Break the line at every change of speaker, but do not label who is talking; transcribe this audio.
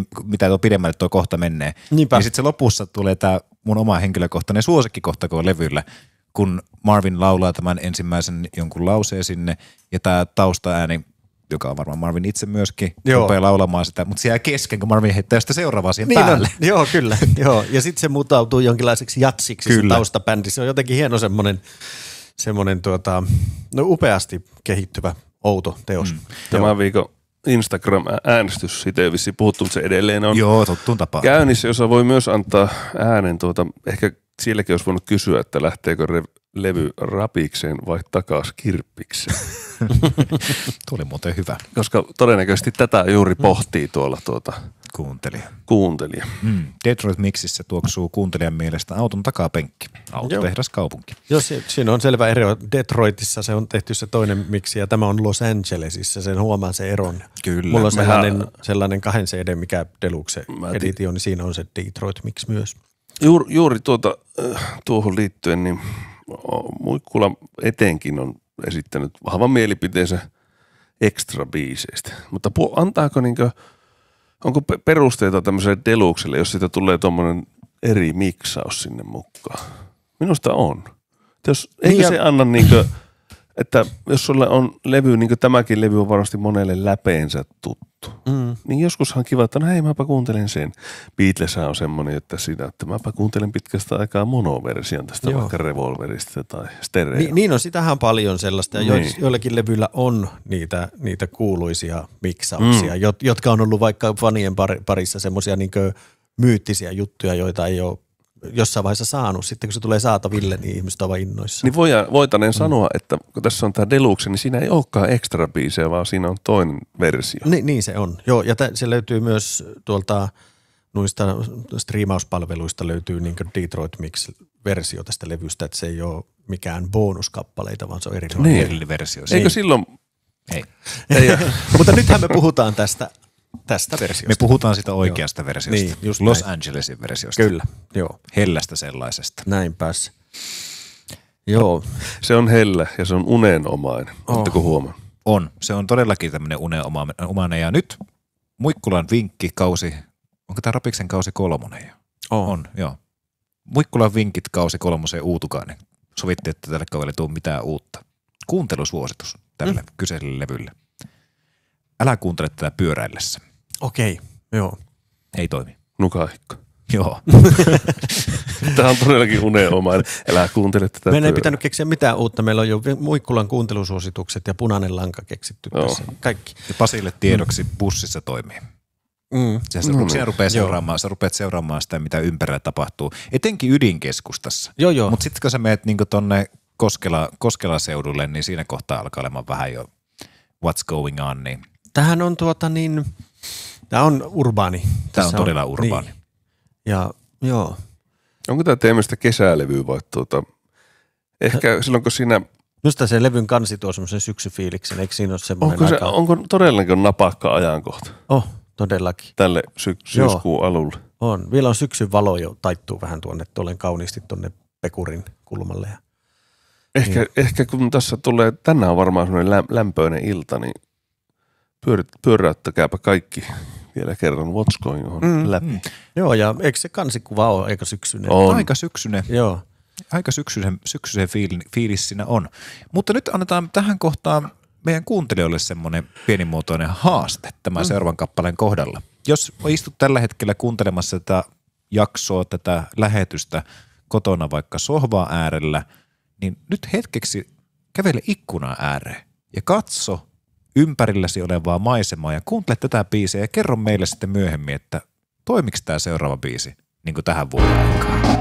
mitä tuo pidemmälle tuo kohta menee.
Niinpä.
Ja sitten se lopussa tulee tämä mun oma henkilökohtainen suosikkikohta koko levyllä, kun Marvin laulaa tämän ensimmäisen jonkun lauseen sinne, ja tämä taustaääni, joka on varmaan Marvin itse myöskin, rupeaa laulamaan sitä, mutta se jää kesken, kun Marvin heittää sitä seuraavaa siihen päälle.
Joo, kyllä. Joo. Ja sitten se mutautuu jonkinlaiseksi jatsiksi, se taustabändi. Se on jotenkin hieno semmoinen upeasti kehittyvä, outo teos.
Tämän viikon Instagram-äänestys, siitä ei vissiin puhuttu, mutta se edelleen on
tuttuun tapaan
käynnissä, jossa voi myös antaa äänen. Ehkä sielläkin olisi voinut kysyä, että lähteekö levy rapikseen vai takas kirppikseen.
Tuo oli muuten hyvä.
Koska todennäköisesti tätä juuri pohtii tuolla kuuntelija.
Detroit Mixissä tuoksuu kuuntelijan mielestä auton takapenkki. Autotehdas kaupunki.
Joo, siinä on selvä ero. Detroitissa se on tehty se toinen miksi ja tämä on Los Angelesissa. Sen huomaa se eron.
Kyllä.
Mulla on sellainen 2 CD, mikä Deluxe editio, niin siinä on se Detroit Mix myös.
Juuri tuohon liittyen, niin Muikkula etenkin on esittänyt vahvan mielipiteensä extra biiseistä. Mutta antaako onko perusteita tämmöiselle deluxelle, jos siitä tulee tommonen eri miksaus sinne mukaan? Minusta on. Eikö se anna että jos sulla on levy, niin kuin tämäkin levy on varmasti monelle läpeensä tuttu, niin joskushan kiva, että hei mäpä kuuntelen sen. Beatleshän on semmoinen, että mäpä kuuntelen pitkästä aikaa monoversion tästä vaikka Revolverista tai stereo.
Niin on, sitähän paljon sellaista ja joillakin levyillä on niitä kuuluisia miksauksia, jotka on ollut vaikka fanien parissa semmoisia myyttisiä juttuja, joita ei ole jossain vaiheessa saanut. Sitten kun se tulee saataville, niin ihmiset ovat innoissaan.
Niin voitaneen sanoa, että kun tässä on tämä deluxe, niin siinä ei olekaan extra biisejä, vaan siinä on toinen versio.
Niin se on. Joo, ja se löytyy myös tuolta noista striimauspalveluista löytyy Detroit Mix-versio tästä levystä, että se ei ole mikään bonuskappaleita, vaan se on erillinen versio.
Eikö silloin?
Ei.
Mutta nythän me puhutaan tästä versiosta.
Me puhutaan sitä oikeasta versiosta.
Niin, just
Los
näin.
Angelesin versiosta.
Kyllä, joo.
Hellästä sellaisesta.
Näinpäs. Joo.
Se on hellä ja se on unenomainen. Oletteko huomannut?
On. Se on todellakin tämmöinen unenomainen. Ja nyt Muikkulan vinkkikausi, onko tämä Rapiksen kausi 3 jo? On, joo. Muikkulan vinkit kausi 3 Uutukainen. Sovittiin, että tälle kaudelle ei tule mitään uutta. Kuuntelusuositus tälle kyseiselle levylle. Älä kuuntele tätä pyöräillessä.
Okei, joo.
Ei toimi.
Nukahikko.
Joo.
Tämä on todellakin unenomainen. Älä kuuntele tätä
Meidän ei pitänyt keksiä mitään uutta. Meillä on jo Muikkulan kuuntelusuositukset ja punainen lanka keksitty tässä. Kaikki.
Ja Pasille tiedoksi bussissa toimii. Sinä rupeat seuraamaan sitä, mitä ympärillä tapahtuu. Etenkin ydinkeskustassa.
Joo.
Mutta sitten kun sä menet tonne Koskela seudulle, niin siinä kohtaa alkaa olemaan vähän jo what's going on. Niin.
Tämähän on tämä on urbaani.
Tämä on todella urbaani.
Niin. Ja joo.
Onko tämä teemistä kesälevyä vai ehkä silloin kun siinä...
Minusta se levyn kansi tuo semmoisen syksyfiiliksen, eikö siinä ole semmoinen
onko todellakin napakka ajankohta?
Todellakin.
Tälle syyskuun alulle.
On. Vielä on syksyn valo jo taittuu vähän tuolle kauniisti tuonne Pekurin kulmalle.
Ehkä kun tässä tulee, tänään on varmaan semmoinen lämpöinen ilta, niin pyöräyttäkääpä kaikki vielä kerran What's Going On läpi.
Joo, ja eikö se kansikuva ole aika syksyinen?
On. Aika syksyinen.
Joo.
Aika syksyisen fiilis siinä on. Mutta nyt annetaan tähän kohtaan meidän kuuntelijoille semmoinen pienimuotoinen haaste tämän seuraavan kappaleen kohdalla. Jos istut tällä hetkellä kuuntelemassa tätä jaksoa, tätä lähetystä kotona vaikka sohvaa äärellä, niin nyt hetkeksi kävele ikkunan ääreen ja katso ympärilläsi olevaa maisemaa ja kuuntele tätä biisiä ja kerro meille sitten myöhemmin, että toimiko tämä seuraava biisi niin kuin tähän vuoden aikaan.